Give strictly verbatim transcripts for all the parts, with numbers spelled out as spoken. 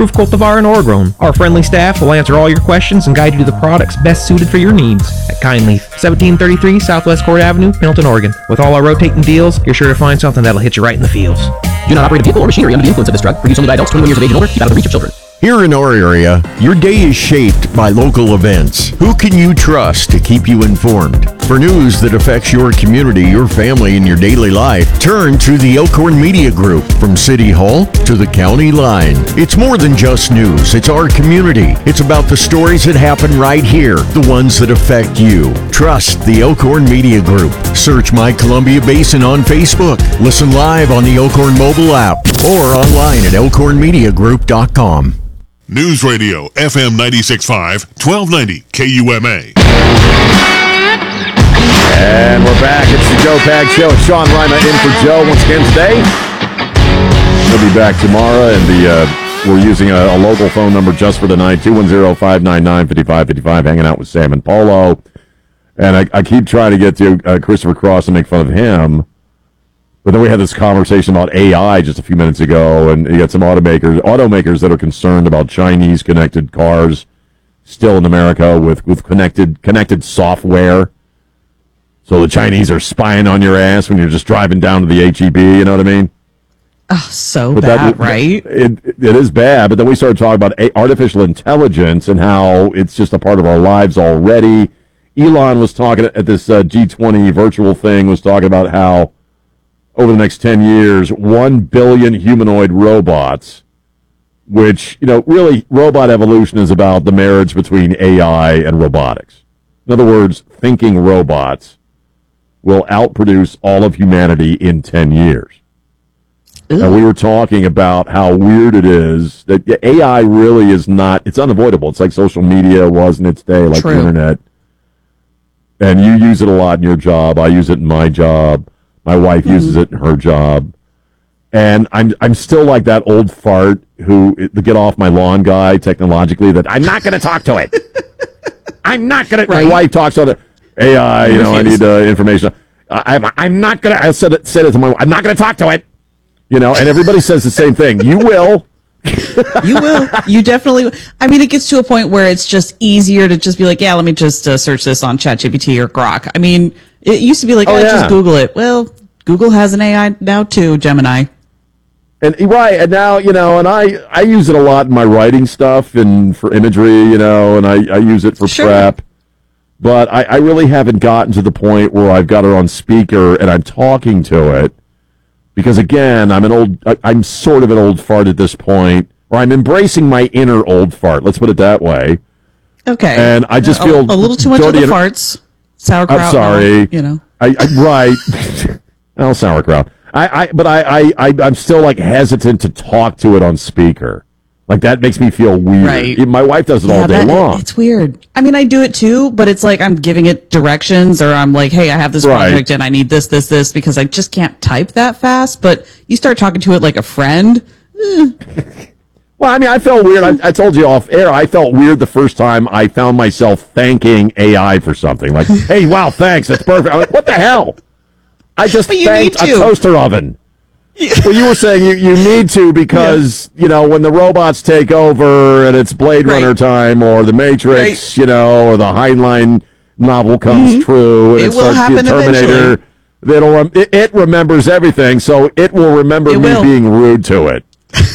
approved cultivar and Oregrown. Our friendly staff will answer all your questions and guide you to the products best suited for your needs. At Kind Leaf, seventeen thirty-three Southwest Court Avenue, Pendleton, Oregon. With all our rotating deals, you're sure to find something that'll hit you right in the feels. Do not operate a vehicle or machinery under the influence of this drug. For use only by adults twenty-one years of age and older. Keep out of the reach of children. Here in our area, your day is shaped by local events. Who can you trust to keep you informed? For news that affects your community, your family, and your daily life, turn to the Elkhorn Media Group. From City Hall to the county line. It's more than just news. It's our community. It's about the stories that happen right here, the ones that affect you. Trust the Elkhorn Media Group. Search My Columbia Basin on Facebook. Listen live on the Elkhorn mobile app or online at elkhorn media group dot com. News Radio, F M ninety-six point five, twelve ninety K U M A. And we're back. It's the Joe Pag Show. Sean Rima in for Joe once again today. He'll be back tomorrow, and the uh, we're using a, a local phone number just for the night, two one zero, five nine nine, five five five five, hanging out with Sam and Polo. And I, I keep trying to get to uh, Christopher Cross and make fun of him. But then we had this conversation about A I just a few minutes ago, and you got some automakers, automakers that are concerned about Chinese connected cars still in America with, with connected connected software. So the Chinese are spying on your ass when you're just driving down to the H E B, you know what I mean? Oh, so but bad, that, right? It, it is bad, but then we started talking about artificial intelligence and how it's just a part of our lives already. Elon was talking at this uh, G twenty virtual thing, was talking about how over the next ten years, one billion humanoid robots, which, you know, really robot evolution is about the marriage between A I and robotics. In other words, thinking robots will outproduce all of humanity in ten years. Ooh. And we were talking about how weird it is that A I really is not, it's unavoidable. It's like social media was in its day, like True. the internet. And you use it a lot in your job. I use it in my job. My wife mm-hmm. uses it in her job. And I'm I'm still like that old fart who, the get off my lawn guy technologically, that I'm not going to talk to it. I'm not going right. to. My wife talks on the A I, you know, I need uh, information. I, I'm, I'm not going to, I said it, said it to my wife, I'm not going to talk to it. You know, and everybody says the same thing. You will. You will. You definitely will. I mean, it gets to a point where it's just easier to just be like, yeah, let me just uh, search this on ChatGPT or Grok. I mean, it used to be like, oh, oh yeah. just Google it. Well, Google has an A I now too, Gemini. And right, and now, you know, and I, I use it a lot in my writing stuff and for imagery, you know, and I, I use it for sure. prep. But I, I really haven't gotten to the point where I've got it on speaker and I'm talking to it. Because again, I'm an old, I'm sort of an old fart at this point, or I'm embracing my inner old fart. Let's put it that way. Okay. And I just a, feel a little too much of the farts. Sauerkraut. I'm sorry. No, you know. I, I right. Oh, sauerkraut. I, I, but I, I, I, I'm still like hesitant to talk to it on speaker. Like that makes me feel weird. Right. My wife does it yeah, all day that, long. It's weird. I mean, I do it too, but it's like I'm giving it directions, or I'm like, hey, I have this right. project and I need this, this, this, because I just can't type that fast. But you start talking to it like a friend. Eh. Well, I mean, I felt weird. I, I told you off air. I felt weird the first time I found myself thanking A I for something. Like, hey, wow, thanks. That's perfect. I'm like, what the hell? I just thanked a toaster oven. Yeah. Well, you were saying you, you need to because, yeah. you know, when the robots take over and it's Blade right. Runner time or The Matrix, right. you know, or the Heinlein novel comes mm-hmm. true. And it, it will happen the Terminator. It'll, it, it remembers everything, so it will remember it me will. being rude to it.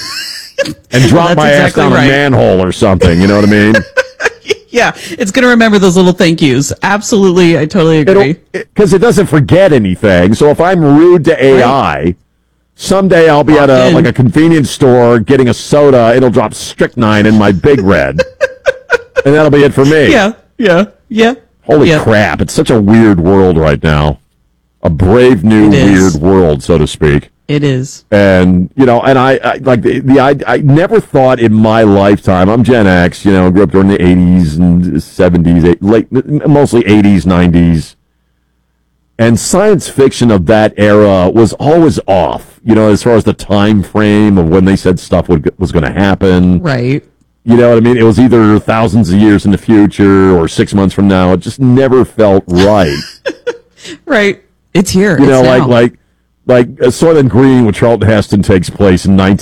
And drop well, my exactly ass down right. a manhole or something, you know what I mean? Yeah, it's going to remember those little thank yous. Absolutely, I totally agree. Because it, it doesn't forget anything, so if I'm rude to A I... Right. Someday I'll be Locked at a in. like a convenience store getting a soda. It'll drop strychnine in my Big Red, and that'll be it for me. Yeah, yeah, yeah. Holy yeah. crap! It's such a weird world right now. A brave new weird world, so to speak. It is. And you know, and I, I like the, the I, I never thought in my lifetime. I'm Gen X. You know, grew up during the eighties and seventies, late mostly eighties, nineties. And science fiction of that era was always off, you know, as far as the time frame of when they said stuff would, was going to happen. Right. You know what I mean? It was either thousands of years in the future or six months from now. It just never felt right. Right. It's here. You it's know, now. like like like uh, Soylent Green with Charlton Heston takes place in nineteen